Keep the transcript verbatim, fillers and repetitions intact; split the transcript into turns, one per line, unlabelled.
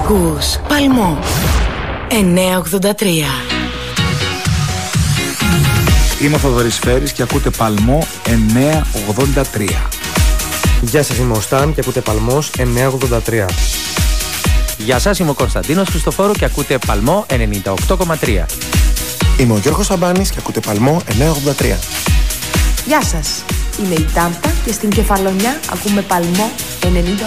Ακούς Παλμό εννιακόσια ογδόντα τρία.
Είμαι ο Θοδωρής Φέρης και ακούτε Παλμό εννιακόσια ογδόντα τρία.
Γεια σας, είμαι ο Σταν και ακούτε Παλμός εννιακόσια ογδόντα τρία.
Γεια σας, είμαι ο Κωνσταντίνος Χριστοφόρου και ακούτε Παλμό ενενήντα οκτώ κόμμα τρία.
Είμαι ο Γιώργος Σαμπάνης και ακούτε Παλμό εννιακόσια ογδόντα τρία.
Γεια σας, είμαι η Τάμπτα και στην Κεφαλονιά ακούμε Παλμό ενενήντα